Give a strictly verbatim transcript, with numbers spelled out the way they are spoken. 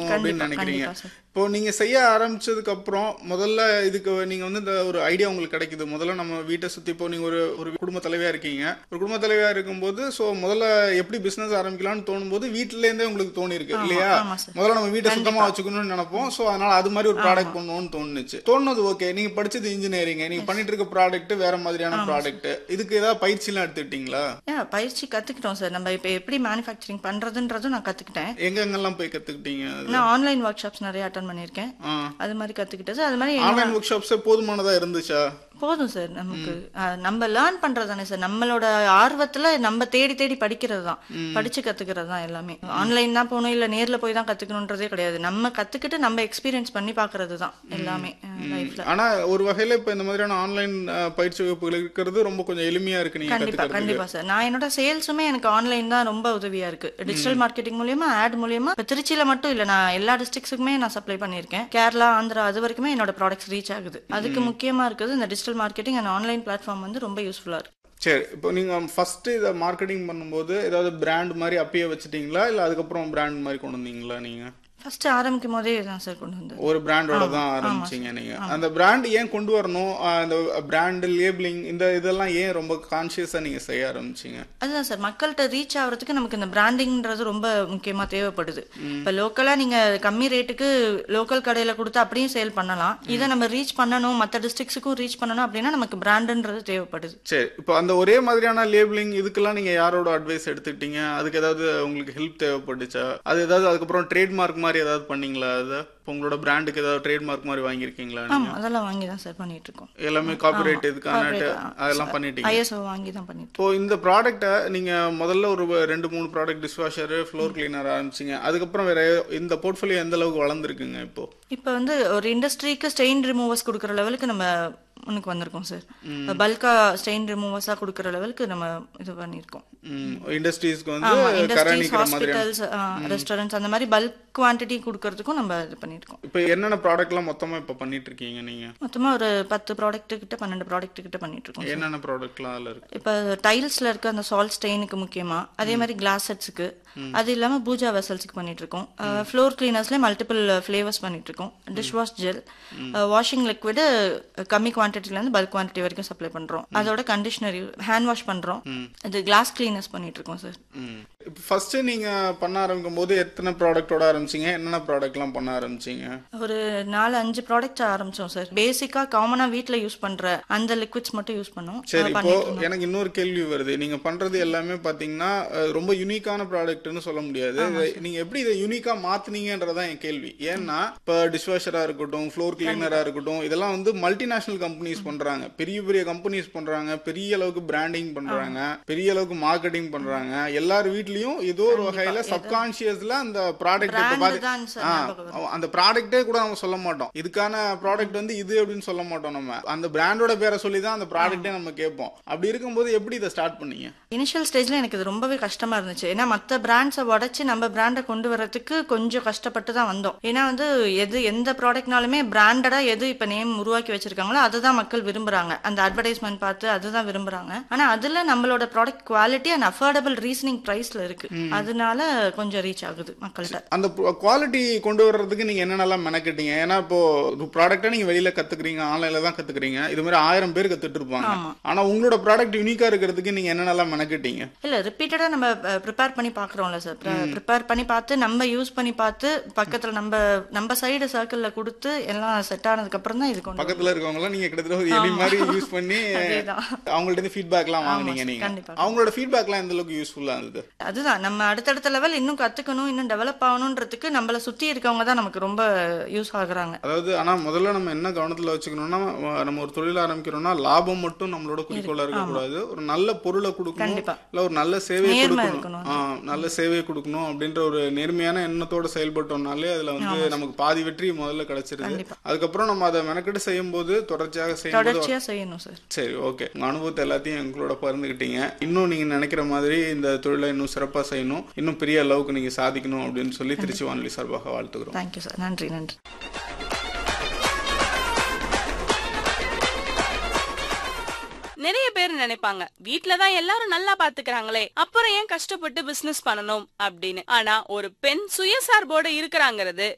பண்ணணும் அப்படின்னு கண்டிப்பா நினைக்கிறீங்க. கண்டிப்பா சார். இப்போ நீங்க செய்ய ஆரம்பிச்சதுக்கு அப்புறம் முதல்ல இதுக்கு நீங்க வந்து இந்த ஒரு ஐடியா உங்களுக்கு கிடைக்குது. முதல்ல நம்ம வீட்டை சுத்தி இப்போ நீங்க ஒரு ஒரு குடும்ப தலைவியா இருக்கீங்க. ஒரு குடும்ப தலைவியா இருக்கும்போது ஸோ முதல்ல எப்படி பிசினஸ் ஆரம்பிக்கலாம்னு தோணும்போது வீட்டுல இருந்தே உங்களுக்கு தோணி இருக்கு ஆமா இல்லையா? ஆமா சார். முதல்ல நம்ம வீட்டை சுத்தமா கண்டிப்பா. வச்சுக்கணும்னு நினைப்போம். ஸோ அதனால அது மாதிரி ஒரு ஆமா ப்ராடக்ட் பண்ணணும்னு தோணுச்சு. தோணுது ஓகே. நீங்க படிச்சது இன்ஜினியரிங், நீங்க எஸ். பண்ணிட்டு இருக்க ப்ராடக்ட் வேற மாதிரியான ஆமா சார். ப்ராடக்ட். இதுக்கு ஏதாவது பயிற்சி எல்லாம் எடுத்துக்கிட்டீங்களா? ஏன் பயிற்சி கத்துக்கிட்டோம் சார். நம்ம இப்ப எப்படி மேனுஃபேக்சரிங் பண்றதுன்றதும் நான் கத்துக்கிட்டேன். எங்க எங்கெல்லாம் போய் கத்துக்கிட்டீங்க அது? நான் ஆன்லைன் ஒர்க் ஷாப்ஸ் நிறைய அட்டன் பண்ணியிருக்கேன். ஆ. அது மாதிரி கத்துக்கிட்டது. அது மாதிரி என்னோட ஆன்லைன் ஒர்க் ஷாப்ஸே போதுமானதா இருந்துச்சா? போதும் சார். நமக்கு அஹ், நம்ம லேர்ன் பண்றது தானே சார். நம்மளோட ஆர்வத்துல நம்ம தேடி தேடி படிக்கிறது தான், படிச்சு கத்துக்கிறது தான் எல்லாமே. ஆன்லைன் தான் போகணும் இல்ல நேர்ல போய் தான் கத்துக்கணுன்றதே கிடையாது. நம்ம கத்துக்கிட்டு நம்ம எக்ஸ்பீரியன்ஸ் பண்ணி பாக்குறது தான் எல்லாமே லைஃப்ல. ஆனா ஒரு வகையில இப்ப இந்த மாதிரியான ஆன்லைன் பயிற்சி வகுப்புகள் இருக்கிறது ரொம்ப கொஞ்சம் எளிமையா இருக்கு நீங்க கண்டிப்பா கத்துக்கிறதுக்கு. கண்டிப்பா சார். நான் என்னோட சேல்ஸுமே எனக்கு ஆன்லைன் தான் ரொம்ப உதவியா இருக்கு. டிஜிட்டல் மார்க்கெட்டிங் மூலியமா ஆட் மூலியமா இப்ப திருச்சியில மட்டும் இல்ல, நான் எல்லா டிஸ்ட்ரிக்ட்ஸுக்குமே நான் சப்ளை பண்ணியிருக்கேன். கேரளா ஆந்திரா அது வரைக்குமே என்னோட ப்ராடக்ட்ஸ் ரீச் ஆகுது. அதுக்கு முக்கியமா இருக்குது இந்த digital marketing and online platform வந்து ரொம்ப யூஸ்ஃபுல்லா இருக்கு. சரி, இப்போ நீங்க ஃபர்ஸ்ட் இதை மார்க்கெட்டிங் பண்ணும்போது ஏதாவது பிராண்ட் மாதிரி அப்பயே வச்சுட்டீங்களா இல்ல அதுக்கப்புறம் பிராண்ட் மாதிரி கொண்டு வந்தீங்களா நீங்க? ஃபர்ஸ்ட் ஆரம்பிக்கும் போதே தான் சார் கொண்டு வந்தது. ஒரு பிராண்டோட ஆமா தான் ஆமா ஆரம்பிச்சீங்க சார். நீங்க. ஆமா அந்த பிராண்ட் ஏன் கொண்டு வரணும்? அஹ் அந்த பிராண்ட் லேபிளிங் இந்த இதெல்லாம் ஏன் ரொம்ப கான்சியஸா நீங்க செய்ய ஆரம்பிச்சீங்க? அதுதான் சார். மக்கள்கிட்ட ரீச் ஆகிறதுக்கு நமக்கு இந்த பிராண்டிங்ன்றது ரொம்ப முக்கியமா தேவைப்படுது. இப்போ லோக்கலா நீங்க கம்மி ரேட்டுக்கு லோக்கல் கடையில கொடுத்து அப்படியும் சேல் பண்ணலாம். இதை நம்ம ரீச் பண்ணணும், மற்ற டிஸ்ட்ரிக்ஸுக்கும் ரீச் பண்ணணும் அப்படின்னா நமக்கு பிராண்டுன்றது தேவைப்படுது. சரி, இப்போ அந்த ஒரே மாதிரியான லேபிளிங் இதுக்கெல்லாம் நீங்க யாரோட அட்வைஸ் எடுத்துக்கிட்டீங்க? அதுக்கு ஏதாவது உங்களுக்கு ஹெல்ப் தேவைப்பட்டுச்சா? அது ஏதாவது அதுக்கப்புறம் ட்ரேட்மார்க் மாதிரி ஏதாவது பண்ணீங்களா? அது இப்போ உங்களோட பிராண்டுக்கு ஏதாவது ட்ரேட்மார்க் மாதிரி வாங்கியிருக்கீங்களா ஆமா நீங்க? அதெல்லாம் வாங்கி தான் சார் பண்ணிட்டு இருக்கோம். எல்லாமே ஆமா காப்பிரைட் இதுக்கான கார்பரேட் அதெல்லாம் பண்ணிட்டீங்க. ஐஎஸ்ஓ வாங்கி தான் பண்ணிட்டு இப்போ இந்த ப்ராடக்ட்டை நீங்க முதல்ல ஒரு ரெண்டு மூணு ப்ராடக்ட் டிஷ்வாஷர் ஃப்ளோர் கிளீனர் ஆரம்பிச்சிங்க. அதுக்கப்புறம் வேற இந்த போர்ட்ஃபோலியோ எந்த அளவுக்கு வளர்ந்துருக்குங்க இப்போ? இப்போ வந்து ஒரு இண்டஸ்ட்ரிக்கு ஸ்டெயின் ரிமூவர்ஸ் கொடுக்குற லெவலுக்கு நம்ம முன்னுக்கு வந்திருக்கோம் சார். பல்கா ஸ்டெயின் ரிமூவர்ஸா கொடுக்குற லெவலுக்கு நம்ம இது பண்ணியிருக்கோம். இண்டஸ்ட்ரீஸ்க்கு வந்து ஆமா கரணி இண்டஸ்ட்ரீஸ், நிக்கிற மாதிரியான. ஹாஸ்பிட்டல்ஸ், ரெஸ்டாரண்ட்ஸ் அந்த மாதிரி பல்க் குவான்டிட்டி கொடுக்கறதுக்கும் நம்ம இது பண்ணியிருக்கோம். இப்போ என்னென்ன ப்ராடக்ட்லாம் மொத்தமா இப்போ பண்ணிட்டு இருக்கீங்க நீங்க? மொத்தமா ஒரு பத்து ப்ராடக்ட் கிட்ட பன்னெண்டு ப்ராடக்ட் கிட்ட பண்ணிட்டு இருக்கோம் சார். என்னென்ன ப்ராடக்ட்லாம் அதில் இருக்கு? இப்போ டைல்ஸ்ல இருக்க அந்த சால்ட் ஸ்டெயினுக்கு முக்கியமா, அதே மாதிரி கிளாஸ் செட்ஸுக்கு, அது இல்லாம பூஜா வெசல்ஸ்க்கு பண்ணிட்டு இருக்கோம். ஃப்ளோர் கிளீனர்ஸ்ல மல்டிபிள் ஃபிளேவர்ஸ் பண்ணிட்டு இருக்கோம். Dish wash gel, washing liquid கம்மி குவான்டிட்டில இருந்து பல்க் குவான்டிட்டி வரைக்கும் சப்ளை பண்றோம். அதோட கண்டிஷனர், ஹேண்ட் வாஷ் பண்றோம். இது கிளாஸ் கிளீனர்ஸ் பண்ணிட்டு இருக்கோம் சார். இப்போ ஃபர்ஸ்ட் நீங்க பண்ண ஆரம்பிக்கும் போது எத்தனை ப்ராடக்ட்டோட ஆரம்பிச்சீங்க? என்னென்ன ப்ராடக்ட்லாம் பண்ண ஆரம்பிச்சீங்க? ஒரு நாலு அஞ்சு ப்ராடக்ட் ஆரம்பிச்சோம் சார். பேசிக்கா காமனா வீட்ல யூஸ் பண்ற அந்த லிக்விட்ஸ் மட்டும் யூஸ் பண்ணோம். சரி, இப்போ பண்ணிட்டு இருந்தோம். எனக்கு இன்னொரு கேள்வி வருது. நீங்க பண்றது எல்லாமே பாத்தீங்கன்னா அஹ், ரொம்ப யூனிக்கான ப்ராடக்ட்னு சொல்ல முடியாது. இதை- நீங்க எப்படி இதை யூனிக்கா மாத்துனீங்கன்றதான் என் கேள்வி. ஏன்னா இப்போ டிஷ்வாஷரா இருக்கட்டும், ஃப்ளோர் கிளீனரா இருக்கட்டும், இதெல்லாம் வந்து மல்டிநேஷனல் கம்பெனிஸ் பண்றாங்க. பெரிய பெரிய கம்பெனிஸ் பண்றாங்க, பெரிய அளவுக்கு பிராண்டிங் பண்றாங்க, பெரிய அளவுக்கு மார்க்கெட்டிங் பண்றாங்க. எல்லார் வீட்லயும் ஏதோ ஒரு வகையில சப்கான்சியஸ்ல அந்த ப்ராடக்ட் Brand தான் சார் ஞாபகம் வரும். அந்த ப்ராடக்ட்டே கூட நம்ம சொல்ல மாட்டோம். இதுக்கான ப்ராடக்ட் வந்து இது அப்படின்னு சொல்ல மாட்டோம். நம்ம அந்த பிராண்டோட பேரை சொல்லி தான் அந்த ப்ராடக்ட்டே நம்ம கேட்போம். அப்படி இருக்கும்போது எப்படி இதை ஸ்டார்ட் பண்ணீங்க? இனிஷியல் ஸ்டேஜ்ல எனக்கு இது ரொம்பவே கஷ்டமா இருந்துச்சு. ஏன்னா மற்ற பிராண்ட்ஸை உடைச்சு நம்ம பிராண்டை கொண்டு வரதுக்கு கொஞ்சம் கஷ்டப்பட்டு தான் வந்தோம். ஏன்னா வந்து எது எந்த ப்ராடக்ட்னாலுமே பிராண்டடா எது இப்ப நேம் உருவாக்கி வச்சிருக்காங்களோ அதுதான் மக்கள் விரும்புறாங்க. அந்த அட்வர்டைஸ்மெண்ட் பார்த்து அதுதான் விரும்புறாங்க. ஆனா அதுல நம்மளோட product quality and affordable reasoning பிரைஸ்ல இருக்கு. அதனால கொஞ்சம் ரீச் ஆகுது மக்கள்கிட்ட. அந்த குவாலிட்டி கொண்டு வர்றதுக்கு நீங்க என்னென்னலாம் மெனக்கிட்டீங்க? ஏன்னா இப்போ ஒரு ப்ராடக்ட்டை நீங்க வெளியில கத்துக்கிறீங்க, ஆன்லைன்ல தான் கத்துக்கிறீங்க. இது மாதிரி ஆயிரம் பேர் கத்துட்டு இருப்பாங்க. ஆமா. ஆனா உங்களோட ப்ராடக்ட் யூனிக்கா இருக்கிறதுக்கு நீங்க என்னென்னலாம் மெனக்கிட்டீங்க? இல்ல ரிப்பீட்டடா நம்ம ப்ரிப்பேர் பண்ணி பாக்குறோம்ல சார். ப்ரிப்பேர் பண்ணி பார்த்து நம்ம யூஸ் பண்ணி பார்த்து பக்கத்துல நம்ம நம்ம சைடு சர்க்கிள்ல கொடுத்து எல்லாம் செட் ஆனதுக்கு அப்புறம் தான் இது கொண்டு பக்கத்துல இருக்கவங்க எல்லாம் நீங்க கிட்டத்தட்ட ஒரு எலி மாதிரி யூஸ் பண்ணி அதேதான். அவங்கள்ட்ட இருந்து ஃபீட்பேக் எல்லாம் வாங்குனீங்க நீங்க. கண்டிப்பா. அவங்களோட ஃபீட்பேக் எல்லாம் எந்த அளவுக்கு யூஸ்ஃபுல்லா இருந்தது? அதுதான் நம்ம அடுத்தடுத்த லெவல் இன்னும் கத்துக்கணும், இன்னும் டெவலப் ஆகணும்ன்றதுக்கு நம்மள சுத்தி இருக்கவங்க தான் நமக்கு ரொம்ப யூஸ் ஆகுறாங்க. அதாவது ஆனா முதல்ல நம்ம என்ன கவனத்துல வச்சுக்கணும்னா, அஹ் நம்ம ஒரு தொழில் ஆரம்பிக்கிறோம்னா லாபம் மட்டும் நம்மளோட குறிக்கோளா இருக்கக்கூடாது. ஒரு நல்ல பொருளை கொடுக்கணும், கண்டிப்பா. இல்ல ஒரு நல்ல சேவையை நேர்மை கொடுக்கணும். இருக்கணும். ஆஹ் நல்ல சேவையை கொடுக்கணும் அப்படின்ற ஒரு நேர்மையான எண்ணத்தோட செயல்பட்டோம்னாலே அதுல வந்து நமக்கு பாதி வெற்றி முதல்ல கிடைச்சிருது. கண்டிப்பா. அதுக்கப்புறம் நம்ம அதை மெனக்கெட்டு செய்யும் போது தொடர்ச்சியாக செய்யும் போது தொடர்ச்சியா செய்யணும் சார். சரி, ஓகே. உங்க அனுபவத்தை எல்லாத்தையும் எங்களோட பகிர்ந்துக்கிட்டீங்க. இன்னும் நீங்க நினைக்கிற மாதிரி இந்த தொழிலை இன்னும் சிறப்பா செய்யணும், இன்னும் பெரிய அளவுக்கு நீங்க சாதிக்கணும் அப்படின்னு சொல்லி திருச்சி வானொலி சார்பாக வாழ்த்துக்கிறோம். Thank you sir. நன்றி நன்றி. நிறைய பேர் நினைப்பாங்க வீட்லதான் எல்லாரும் நல்லா பாத்துக்கிறாங்களே அப்புறம் ஏன் கஷ்டப்பட்டு பிசினஸ் பண்ணணும் அப்படின்னு. ஆனா ஒரு பெண் சுயசார்போட இருக்கிறாங்கிறது